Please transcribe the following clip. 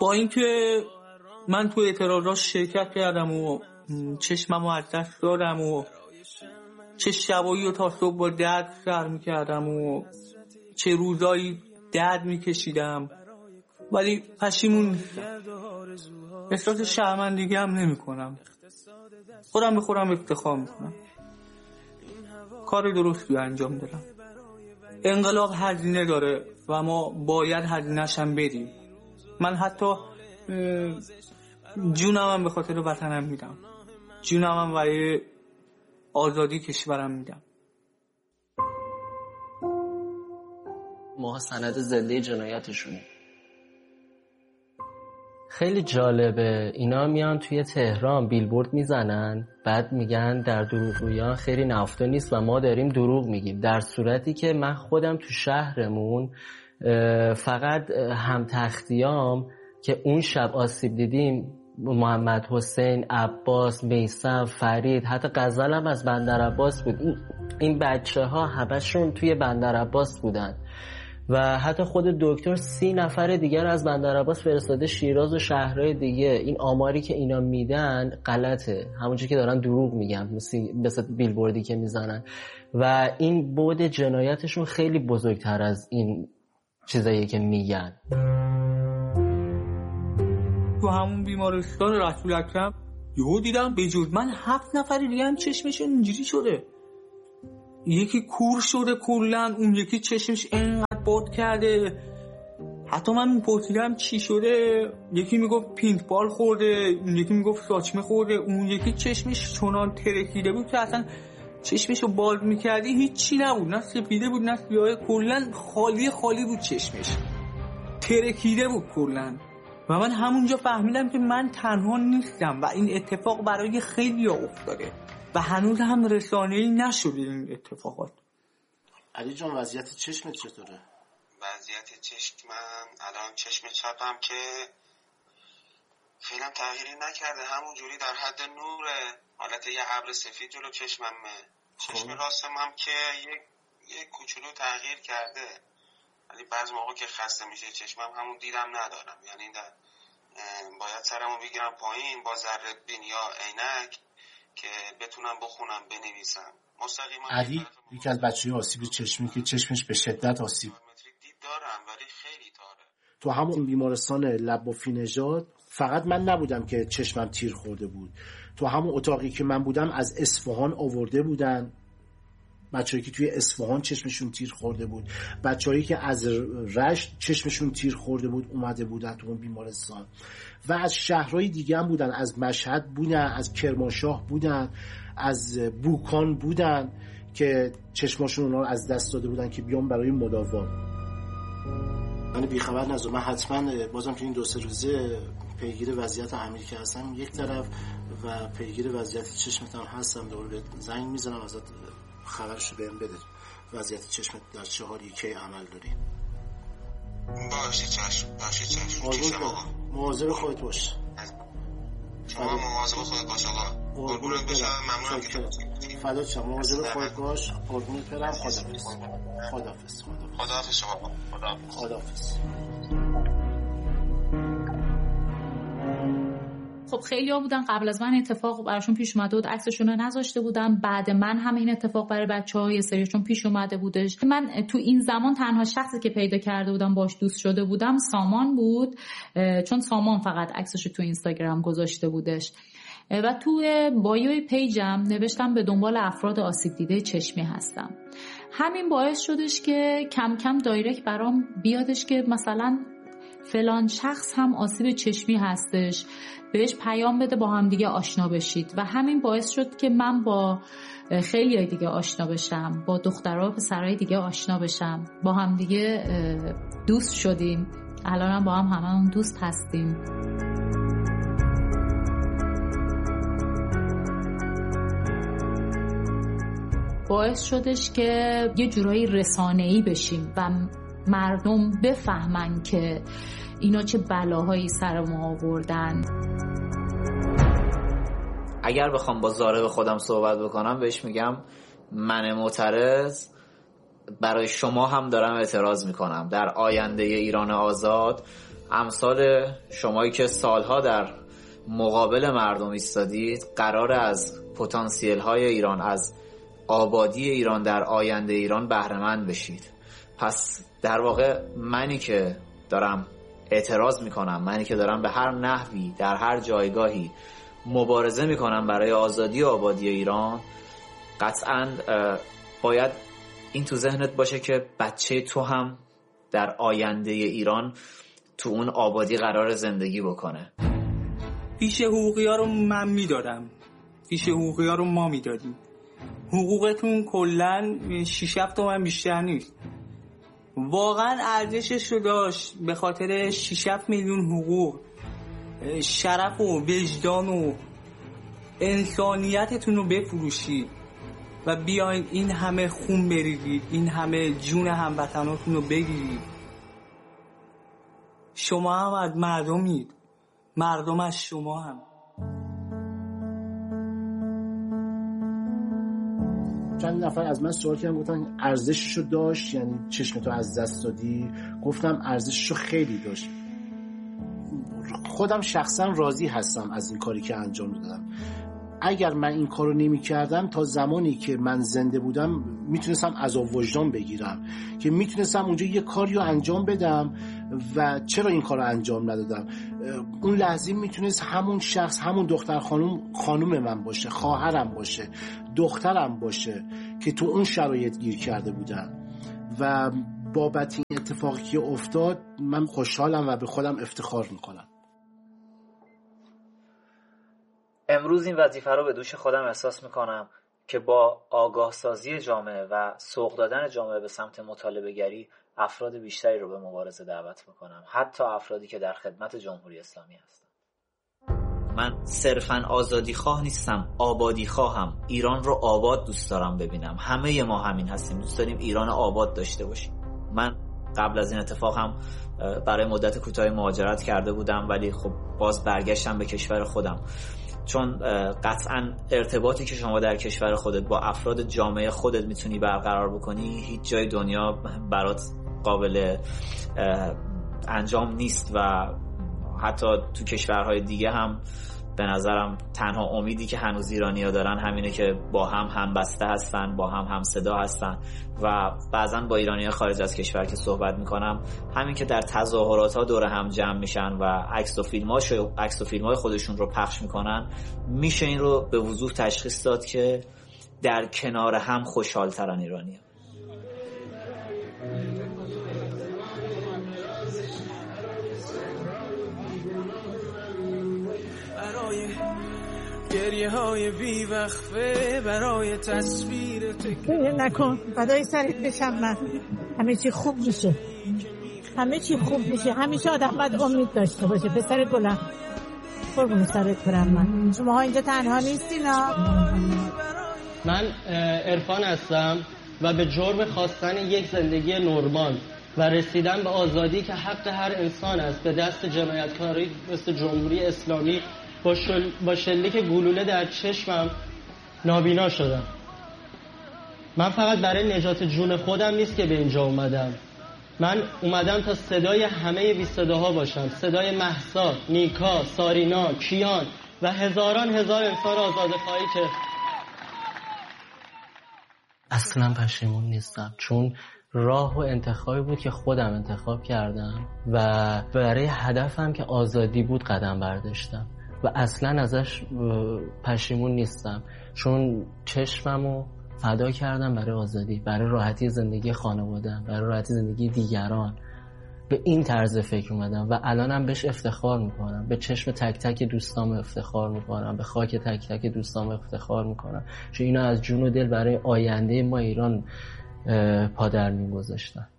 با اینکه من تو اعتراضات شرکت کردم و چشممو از دست دادم و چه شبایی و تا صبح با درد سر میکردم و چه روزایی درد میکشیدم، ولی پشیمون نیستم. احساس شرمندگی هم نمی کنم. خودم به خودم افتخار میکنم. کار درستی انجام دادم. انقلاب هزینه داره و ما باید هزینه‌اش هم بدیم. من حتی جونم هم به خاطر وطنم میدم. جونم هم برای آزادی کشورم میدم. ما سند زنده جنایتشونه. خیلی جالبه، اینا میان توی تهران بیلبورد میزنن، بعد میگن در دروغگویان خیری نهفته نیست و ما داریم دروغ میگیم، در صورتی که من خودم تو شهرمون فقط همتختیام که اون شب آسیب دیدیم، محمد حسین، عباس، میثم، فرید، حتی غزل هم از بندر عباس بود. این بچه ها همشون توی بندر عباس بودن و حتی خود دکتر 30 نفر دیگر از بندر عباس فرستاده شیراز و شهرهای دیگه. این آماری که اینا میدن غلطه، همونجوری که دارن دروغ میگن، مثل بیلبوردی که میزنن و این بعد جنایتشون خیلی بزرگتر از این چیزایی که میگن. تو همون بیمارستان رسول اکرم یهو دیدم به جز من 7 نفر دیگه هم چشمشون اینجوری شده، یکی کور شده کلن، اون یکی چشمش اینقدر باد کرده. حتی من میپرسیدم چی شده، یکی میگفت پینتبال خورده، اون یکی میگفت ساچمه خورده، اون یکی چشمش چنان ترکیده بود که اصلا چشمشو باز میکردی هیچی نبود، نه سفیده بود نه سیاه، کلن خالی بود، چشمش ترکیده بود کلن. و من همونجا فهمیدم که من تنها نیستم و این اتفاق برای خیلی افتاده و هنوز هم رسانه‌ای نشده این اتفاقات. علی جان وضعیت چشمت چطوره؟ وضعیت چشمم الان چشم چپم که فعلا تغییری نکرده، همون جوری در حد نوره، حالت یه ابر سفید جلو چشممه. چشم راستم هم که یک کوچولو تغییر کرده، ولی بعضی موقع که خسته میشه چشمم همون دیدم ندارم، یعنی باید سرمو بگیرم پایین با ذره بین یا عینک که بتونم بخونم بنویسم مستقیما. علی یکی از بچه‌های آسیب چشمی که چشمش به شدت آسیب دید دارم ولی خیلی تاره. تو همون بیمارستان لبافی نژاد فقط من نبودم که چشمم تیر خورده بود، تو همون اتاقی که من بودم از اصفهان آورده بودن بچه‌ای که توی اصفهان چشمشون تیر خورده بود، بچه‌ای که از رشت چشمشون تیر خورده بود اومده بودن تو اون بیمارستان و از شهرهای دیگه هم بودن، از مشهد بودن، از کرمانشاه بودن، از بوکان بودن که چشماشون اونا از دست داده بودن که بیان برای مداوا. من بیخبر نذار، من حتما بازم تو این 2-3 روزه پیگیر وضعیت امیر که هستم یک طرف و پیگیر وضعیت چشمت هم هستم، دوباره زنگ میزنم ازت خبرشو بهم بده وضعیت چشمت در چه حالی، کی عمل داری. باشه چشم. مواظب خودت باش. شما مواظب خودت باش آقا. قربونت بشم، ممنونم که فدات شم. مواظب خودت باش. قربونت برم. خداحافظ شما. خداحافظ. خب خیلی ها بودن قبل از من اتفاق براشون پیش اومده بود، عکسشون رو نذاشته بودن، بعد من هم این اتفاق برای بچه‌ها یه سریشون پیش اومده بودش. من تو این زمان تنها شخصی که پیدا کرده بودم باش دوست شده بودم سامان بود، چون سامان فقط عکسش رو تو اینستاگرام گذاشته بودش و تو بایوی پیجم نوشتم به دنبال افراد آسیب دیده چشمی هستم. همین باعث شدش که کم کم دایرکت برام بیادش که مثلا فلان شخص هم آسیب چشمی هستش، بهش پیام بده با هم دیگه آشنا بشید و همین باعث شد که من با خیلی دیگه آشنا بشم، با دخترها و پسرای دیگه آشنا بشم، با هم دیگه دوست شدیم، الان هم با هم هممون دوست هستیم. باعث شدش که یه جورایی رسانه‌ای بشیم و مردم بفهمن که اینا چه بلاهایی سر ما آوردن. اگر بخوام با زارب خودم صحبت بکنم بهش میگم من معترض برای شما هم دارم اعتراض میکنم. در آینده ایران آزاد امثال شمایی که سالها در مقابل مردم ایستادید قراره از پتانسیل های ایران، از آبادی ایران در آینده ایران بهره‌مند بشید. پس در واقع منی که دارم اعتراض میکنم، منی که دارم به هر نحوی در هر جایگاهی مبارزه میکنم برای آزادی و آبادی ایران، قطعاً باید این تو ذهنت باشه که بچه تو هم در آینده ایران تو اون آبادی قرار زندگی بکنه. فیش حقوقی ها رو من میدادم، فیش حقوقی ها رو ما میدادیم. حقوقتون کلن 6-7 تومن بیشتر نیست. واقعا ارزشش رو داشت به خاطر 6-7 میلیون حقوق شرف و وجدان و انسانیتتون رو بفروشید و بیاین این همه خون بریزید، این همه جون هموطناتون رو بگیرید. شما هم از مردمید، مردم از شما هم. چند نفر از من سوال کردن، گفتن ارزششو داشت، یعنی چشمتو از دست دادی؟ گفتم ارزششو خیلی داشت. خودم شخصا راضی هستم از این کاری که انجام دادم. اگر من این کارو نمی کردم تا زمانی که من زنده بودم میتونستم عذاب وجدان بگیرم که میتونستم اونجا یه کاریو انجام بدم و چرا این کارو انجام ندادم. اون لحظه میتونست همون شخص، همون دختر خانوم من باشه، خواهرم باشه، دخترم باشه که تو اون شرایط گیر کرده بودن. و بابت این اتفاقی که افتاد من خوشحالم و به خودم افتخار میکنم. امروز این وظیفه رو به دوش خودم احساس میکنم که با آگاه سازی جامعه و سوق دادن جامعه به سمت مطالبه گری افراد بیشتری رو به مبارزه دعوت میکنم، حتی افرادی که در خدمت جمهوری اسلامی هستن. من صرفاً آزادی خواه نیستم، آبادی خواهم. ایران رو آباد دوست دارم ببینم. همه ما همین هستیم، دوست داریم ایران آباد داشته باشیم. من قبل از این اتفاق هم برای مدت کوتاهی مهاجرت کرده بودم، ولی خب باز برگشتم به کشور خودم، چون قطعاً ارتباطی که شما در کشور خودت با افراد جامعه خودت میتونی برقرار بکنی هیچ جای دنیا برات قابل انجام نیست. و حتی تو کشورهای دیگه هم به نظرم تنها امیدی که هنوز ایرانی‌ها دارن همینه که با هم همبسته هستن، با هم همصدا هستن. و بعضا با ایرانی‌ها خارج از کشور که صحبت میکنم، همین که در تظاهرات‌ها دور هم جمع میشن و عکس و فیلم‌های خودشون رو پخش میکنن، میشه این رو به وضوح تشخیص داد که در کنار هم خوشحال‌ترن ایرانی‌ها. گریه های بی وقفه برای تصویر گریه نکن، فدای سرت بشم من. همه چی خوب میشه، همه چی خوب میشه. همیشه آدم باید امید داشته باشه. پسر گلم قربون سرت برم. من شما ها اینجا تنها نیستین ها. من عرفان هستم و به جرم خواستن یک زندگی نرمال و رسیدن به آزادی که حق هر انسان است به دست جنایتکاری مثل جمهوری اسلامی با شلیک گلوله در چشمم نابینا شدم. من فقط برای نجات جون خودم نیست که به اینجا اومدم. من اومدم تا صدای همه بی صداها باشم، صدای مهسا، نیکا، سارینا، کیان و هزاران هزار انسان آزاده خواهی که اصلا پشیمون نیستم، چون راه و انتخابی بود که خودم انتخاب کردم و برای هدفم که آزادی بود قدم برداشتم و اصلا ازش پشیمون نیستم، چون چشممو فدا کردم برای آزادی، برای راحتی زندگی خانواده‌ام، برای راحتی زندگی دیگران. به این طرز فکر اومدم و الانم بهش افتخار میکنم. به چشم تک تک دوستام افتخار میکنم، به خاک تک تک دوستام افتخار میکنم، چون اینا از جون و دل برای آینده ما ایران پادر میگذاشتن.